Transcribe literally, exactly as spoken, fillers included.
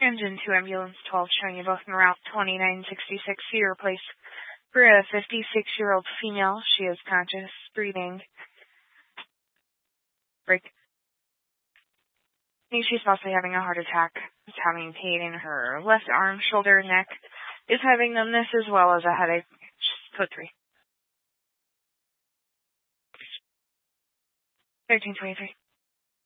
Engine two, ambulance twelve, showing you both en route twenty-nine sixty-six, Cedar Place. For a fifty-six-year-old female, she is conscious, breathing. Break. I think she's possibly having a heart attack. Is having pain in her left arm, shoulder, neck. Is having numbness as well as a headache. Code three. thirteen twenty-three.